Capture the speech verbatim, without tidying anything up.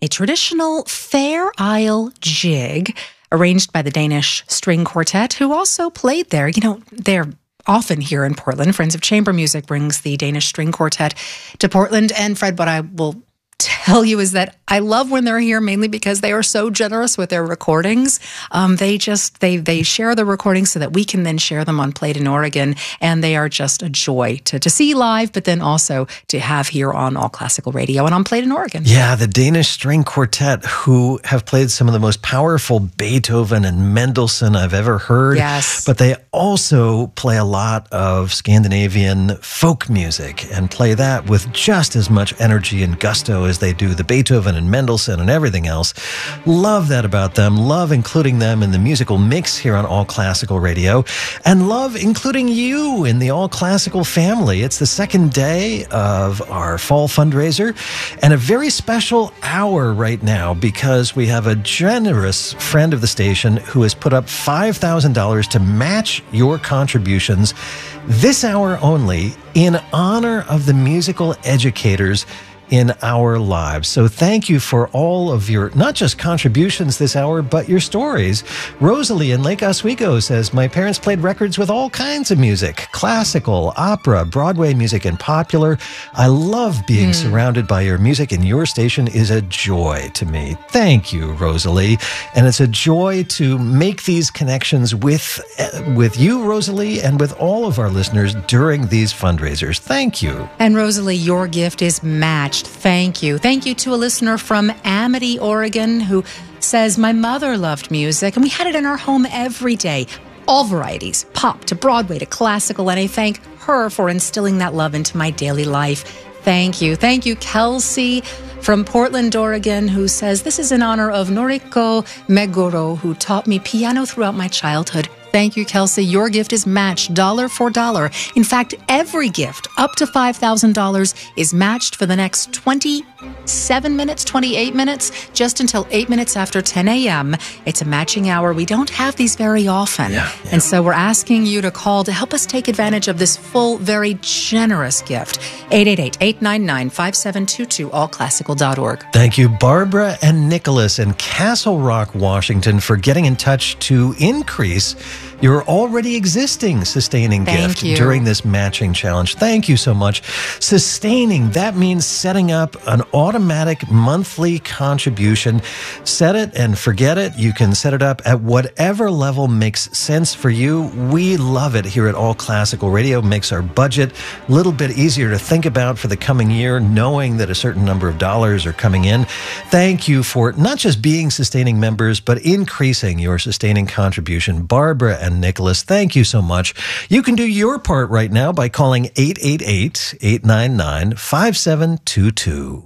a traditional Fair Isle jig arranged by the Danish String Quartet, who also played there. You know, they're often here in Portland. Friends of Chamber Music brings the Danish String Quartet to Portland. And Fred, what I will tell you is that I love when they're here, mainly because they are so generous with their recordings. Um, they just, they they share the recordings so that we can then share them on Played in Oregon. And they are just a joy to, to see live, but then also to have here on All Classical Radio and on Played in Oregon. Yeah, the Danish String Quartet, who have played some of the most powerful Beethoven and Mendelssohn I've ever heard. Yes. But they also play a lot of Scandinavian folk music and play that with just as much energy and gusto as they do the Beethoven and Mendelssohn and everything else. Love that about them. Love including them in the musical mix here on All Classical Radio. And love including you in the All Classical family. It's the second day of our fall fundraiser and a very special hour right now because we have a generous friend of the station who has put up five thousand dollars to match your contributions this hour only in honor of the musical educators in our lives. So thank you for all of your, not just contributions this hour, but your stories. Rosalie in Lake Oswego says, my parents played records with all kinds of music, classical, opera, Broadway music, and popular. I love being mm. surrounded by your music, and your station is a joy to me. Thank you, Rosalie. And it's a joy to make these connections with, uh, with you, Rosalie, and with all of our listeners during these fundraisers. Thank you. And Rosalie, your gift is matched. Thank you. Thank you to a listener from Amity, Oregon, who says, my mother loved music, and we had it in our home every day. All varieties, pop to Broadway to classical, and I thank her for instilling that love into my daily life. Thank you. Thank you, Kelsey from Portland, Oregon, who says, this is in honor of Noriko Meguro, who taught me piano throughout my childhood. Thank you, Kelsey. Your gift is matched dollar for dollar. In fact, every gift up to five thousand dollars is matched for the next twenty-seven minutes, twenty-eight minutes, just until eight minutes after ten a.m. It's a matching hour. We don't have these very often. Yeah, yeah. And so we're asking you to call to help us take advantage of this full, very generous gift. eight eight eight, eight nine nine, five seven two two, all classical dot org. Thank you, Barbara and Nicholas in Castle Rock, Washington, for getting in touch to increase your already existing sustaining Thank gift you. during this matching challenge. Thank you so much. Sustaining, that means setting up an automatic monthly contribution. Set it and forget it. You can set it up at whatever level makes sense for you. We love it here at All Classical Radio. Makes our budget a little bit easier to think about for the coming year, knowing that a certain number of dollars are coming in. Thank you for not just being sustaining members, but increasing your sustaining contribution. Barbara and Nicholas, thank you so much. You can do your part right now by calling eight eight eight, eight nine nine, five seven two two.